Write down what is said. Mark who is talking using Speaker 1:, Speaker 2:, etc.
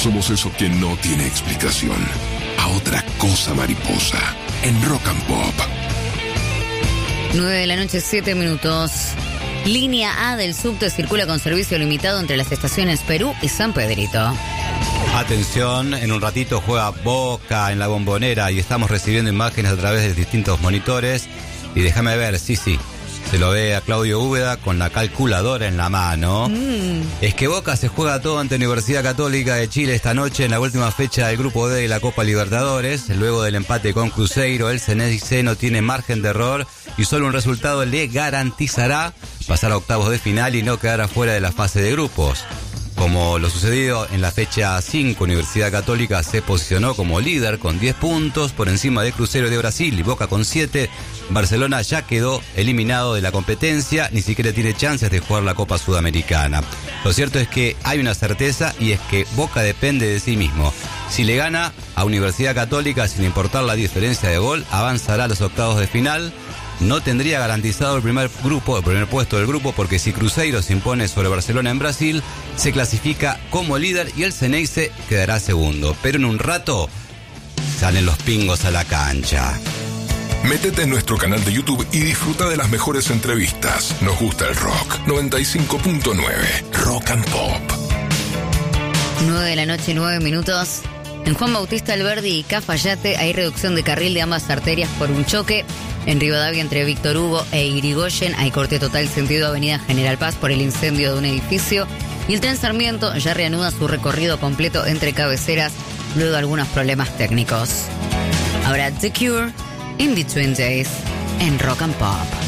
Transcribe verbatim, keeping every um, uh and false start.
Speaker 1: Somos eso que no tiene explicación. A otra cosa mariposa. En Rock and Pop.
Speaker 2: nueve de la noche, siete minutos. Línea A del subte circula con servicio limitado entre las estaciones Perú y San Pedrito.
Speaker 3: Atención, en un ratito juega Boca en la Bombonera y estamos recibiendo imágenes a través de distintos monitores. Y déjame ver, sí, sí, se lo ve a Claudio Úbeda con la calculadora en la mano. Mm. Es que Boca se juega todo ante Universidad Católica de Chile esta noche en la última fecha del Grupo D de la Copa Libertadores. Luego del empate con Cruzeiro, el Ceneice no tiene margen de error y solo un resultado le garantizará pasar a octavos de final y no quedar afuera de la fase de grupos. Como lo sucedido en la fecha cinco, Universidad Católica se posicionó como líder con diez puntos por encima de Cruzeiro de Brasil y Boca con siete. Barcelona ya quedó eliminado de la competencia, ni siquiera tiene chances de jugar la Copa Sudamericana. Lo cierto es que hay una certeza y es que Boca depende de sí mismo. Si le gana a Universidad Católica, sin importar la diferencia de gol, avanzará a los octavos de final. No tendría garantizado el primer grupo, el primer puesto del grupo, porque si Cruzeiro se impone sobre Barcelona en Brasil, se clasifica como líder y el Ceneice quedará segundo. Pero en un rato salen los pingos a la cancha.
Speaker 1: Métete en nuestro canal de YouTube y disfruta de las mejores entrevistas. Nos gusta el rock. noventa y cinco punto nueve Rock and Pop.
Speaker 2: nueve de la noche, nueve minutos. En Juan Bautista Alberdi y Cafayate hay reducción de carril de ambas arterias por un choque. En Rivadavia, entre Víctor Hugo e Irigoyen, hay corte total sentido Avenida General Paz por el incendio de un edificio. Y el tren Sarmiento ya reanuda su recorrido completo entre cabeceras luego de algunos problemas técnicos. Ahora The Cure, In Between Days, en Rock and Pop.